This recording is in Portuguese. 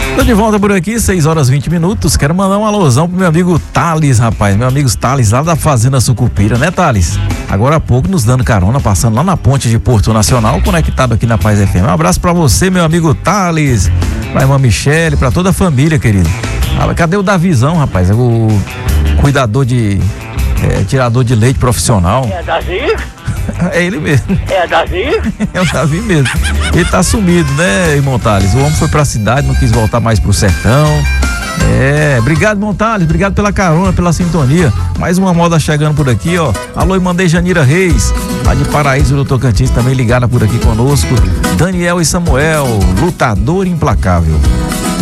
Tô de volta por aqui, 6h20. Quero mandar um alôzão pro meu amigo Thales, rapaz. Meu amigo Thales, lá da Fazenda Sucupira, né, Thales? Agora há pouco nos dando carona, passando lá na ponte de Porto Nacional, conectado aqui na Paz FM. Um abraço pra você, meu amigo Thales, pra irmã Michele, pra toda a família, querido. Ah, cadê o Davizão, rapaz? O cuidador tirador de leite profissional. É Davi? É ele mesmo. É Davi? É o Davi mesmo. Ele tá sumido, né, irmão Thales? O homem foi pra cidade, não quis voltar mais pro sertão. Obrigado, irmão Thales, obrigado pela carona, pela sintonia. Mais uma moda chegando por aqui, ó. Alô, irmã Janira Reis, lá de Paraíso do Tocantins, também ligada por aqui conosco. Daniel e Samuel, lutador implacável.